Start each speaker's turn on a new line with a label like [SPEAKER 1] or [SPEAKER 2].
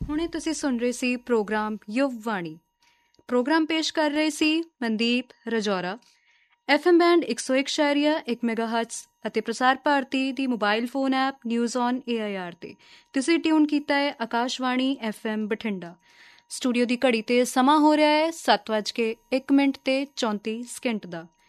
[SPEAKER 1] ਹੁਣੇ ਤੁਸੀਂ ਸੁਣ ਰਹੇ ਸੀ ਪ੍ਰੋਗਰਾਮ ਯੁਵਵਾਣੀ। ਪ੍ਰੋਗਰਾਮ ਪੇਸ਼ ਕਰ ਰਹੇ ਸੀ ਮਨਦੀਪ ਰਜੌਰਾ। FM ਬੈਂਡ 101.1 ਮੈਗਾਹਰਟਜ਼ ਅਤੇ ਪ੍ਰਸਾਰ ਭਾਰਤੀ ਦੀ mobile phone app news on AIR 'ਤੇ ਤੁਸੀਂ ਟਿਊਨ ਕੀਤਾ ਹੈ ਆਕਾਸ਼ਵਾਣੀ FM ਬਠਿੰਡਾ। ਸਟੂਡੀਓ ਦੀ ਘੜੀ 'ਤੇ ਸਮਾਂ ਹੋ ਰਿਹਾ ਹੈ 7:01 ਤੇ 34 ਸਕਿੰਟ ਦਾ।